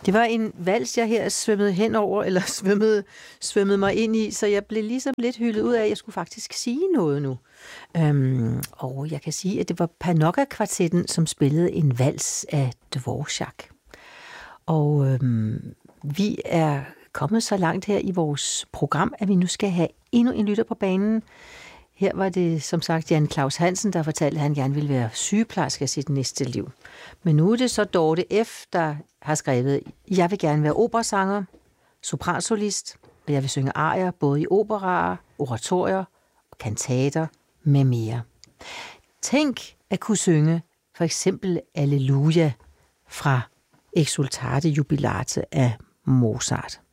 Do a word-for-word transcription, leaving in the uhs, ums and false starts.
Det var en vals, jeg her svømmede henover, eller svømmede, svømmede mig ind i, så jeg blev ligesom lidt hyldet ud af, at jeg skulle faktisk sige noget nu. Øhm, og jeg kan sige, at det var Panokka-kvartetten, som spillede en vals af Dvorak. Og øhm, vi er kommet så langt her i vores program, at vi nu skal have endnu en lytter på banen. Her var det som sagt Jan Claus Hansen, der fortalte, at han gerne ville være sygeplejerske i sit næste liv. Men nu er det så Dorte F., der har skrevet, jeg vil gerne være operasanger, sopransolist, og jeg vil synge arier både i operaer, oratorier og kantater med mere. Tænk at kunne synge for eksempel Alleluia fra Exsultate Jubilate af Mozart.